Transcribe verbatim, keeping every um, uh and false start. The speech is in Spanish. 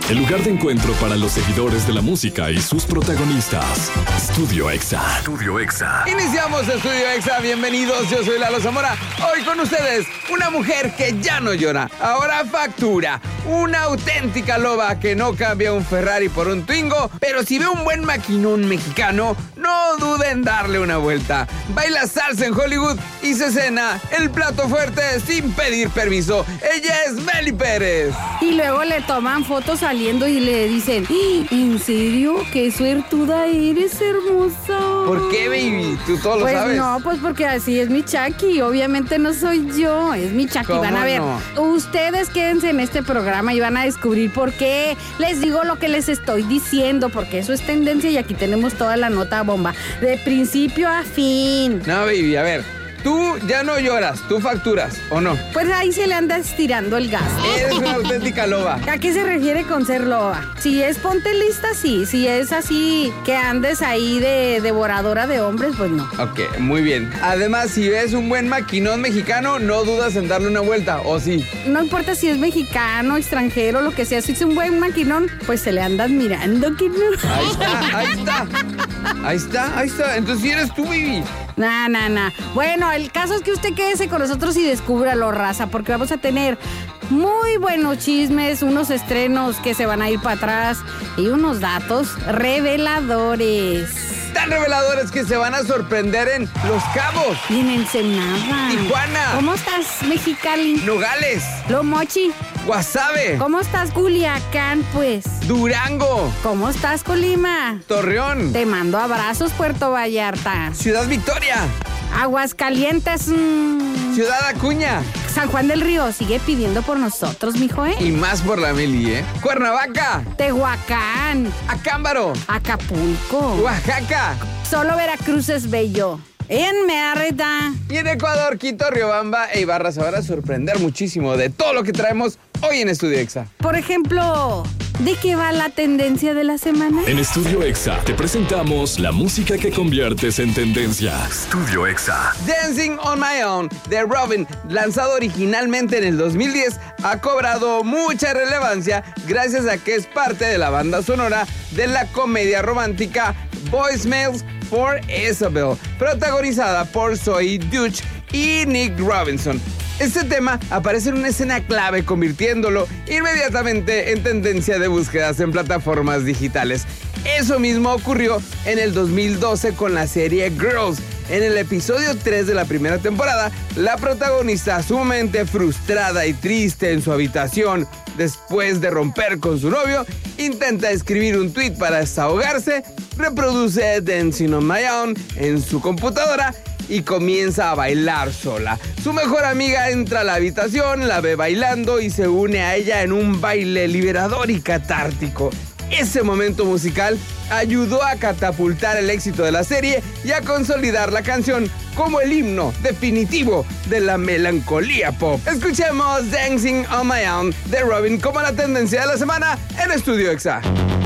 el lugar de encuentro para los seguidores de la música y sus protagonistas. Estudio Exa. Estudio Exa. Iniciamos Estudio Exa, bienvenidos, yo soy Lalo Zamora. Hoy con ustedes, una mujer que ya no llora, ahora factura. Una auténtica loba que no cambia un Ferrari por un Twingo, pero si ve un buen maquinón mexicano, no dude en darle una vuelta. Baila salsa en Hollywood y se cena el plato fuerte sin pedir permiso. Ella es Meli Pérez. Y luego le toman fotos saliendo y le dicen, ¿en serio? ¡Qué suertuda eres, hermosa! ¿Por qué, baby? Tú todo lo pues sabes. No, pues porque así es mi Chucky. Obviamente no soy yo, es mi Chucky. Van a ver, no? Ustedes quédense en este programa y van a descubrir por qué les digo lo que les estoy diciendo, porque eso es tendencia y aquí tenemos toda la nota bomba, de principio a fin. No, baby, a ver. Tú ya no lloras, tú facturas, ¿o no? Pues ahí se le anda estirando el gas. Eres una auténtica loba. ¿A qué se refiere con ser loba? Si es ponte lista, sí. Si es así que andes ahí de devoradora de hombres, pues no. Ok, muy bien. Además, si ves un buen maquinón mexicano, no dudas en darle una vuelta, ¿o sí? No importa si es mexicano, extranjero, lo que sea. Si es un buen maquinón, pues se le anda mirando. Que no. Ahí está, ahí está. Ahí está, ahí está. Entonces sí eres tú, baby. Nah, nah, nah. Bueno, el caso es que usted quédese con nosotros y descúbralo, raza, porque vamos a tener muy buenos chismes, unos estrenos que se van a ir para atrás y unos datos reveladores. Tan reveladores que se van a sorprender en Los Cabos. Y en Ensenada. Tijuana. ¿Cómo estás, Mexicali? Nogales. Lo Mochi. Guasave. ¿Cómo estás, Culiacán, pues? Durango. ¿Cómo estás, Colima? Torreón. Te mando abrazos, Puerto Vallarta. Ciudad Victoria. Aguascalientes. Mmm. Ciudad Acuña. San Juan del Río sigue pidiendo por nosotros, mijo, ¿eh? Y más por la Meli, ¿eh? Cuernavaca. Tehuacán. Acámbaro. Acapulco. Oaxaca. Solo Veracruz es bello. En Mérida. Y en Ecuador, Quito, Riobamba e Ibarra se van a sorprender muchísimo de todo lo que traemos hoy en Estudio Exa. Por ejemplo, ¿de qué va la tendencia de la semana? En Estudio Exa te presentamos la música que conviertes en tendencia. Estudio Exa. Dancing on My Own de Robyn, lanzado originalmente en el dos mil diez, ha cobrado mucha relevancia gracias a que es parte de la banda sonora de la comedia romántica Voicemails for Isabel, protagonizada por Zoe Deutch y Nick Robinson. Este tema aparece en una escena clave, convirtiéndolo inmediatamente en tendencia de búsquedas en plataformas digitales. Eso mismo ocurrió en el dos mil doce con la serie Girls. En el episodio tres de la primera temporada, la protagonista, sumamente frustrada y triste en su habitación después de romper con su novio, intenta escribir un tweet para desahogarse, reproduce Dancing on My Own en su computadora y comienza a bailar sola. Su mejor amiga entra a la habitación, la ve bailando y se une a ella en un baile liberador y catártico. Ese momento musical ayudó a catapultar el éxito de la serie y a consolidar la canción como el himno definitivo de la melancolía pop. Escuchemos Dancing on My Own de Robyn como la tendencia de la semana en Estudio Exa.